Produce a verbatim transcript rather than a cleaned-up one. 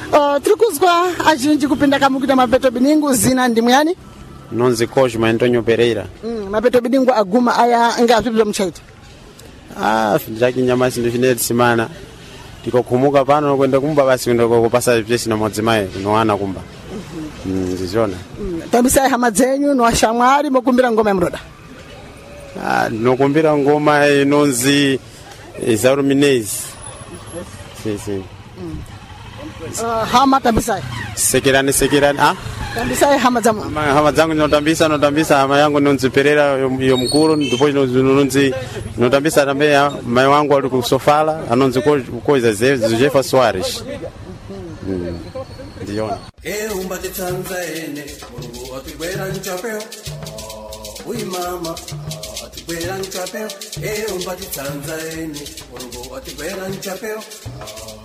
Uh, tiri kuzwa azhinji kupinda kamukuita mapeto biningu zina ndimu yani? Nonzi Cosmo Antonio Pereira. Mm, mapeto biningu aguma aya ngapipira mchaita? Ah, jaki nyamasi ndifineti simana. Tiko kumuka pano kwenda kumba basi kwenda kupasa vyesi na modzimaye kunoana kumba. Mm, ziziona. Mm, tambisa hama zenyu no ashamwari mokumbira ngoma ya mroda. Ah, nokumbira ngoma inonzi Zaruminez. Si si. Mm. Uh, hama tambisa. Sekirani sekirani ah? Tambisa hama zamu. Hama, hama zangu notambisa notambisa hama yangu nonzi Pereira yo mkuru ndipo nonzi notambisa tambia mai wangu ali kusofala anonzi koiza Zefa Soares. Mm. Ndiona. Eh umbate Tanzania Mungu atubera nchapeo. Uy mama atubera nchapeo. Eh umbate Tanzania Mungu atubera nchapeo.